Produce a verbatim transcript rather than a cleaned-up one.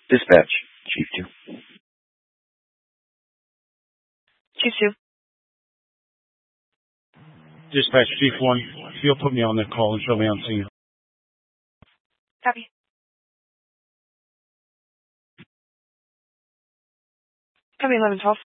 Dispatch, Chief two. Chief two. Dispatch, Chief one. If you'll put me on that call and show me on scene. Copy. Copy eleven twelve.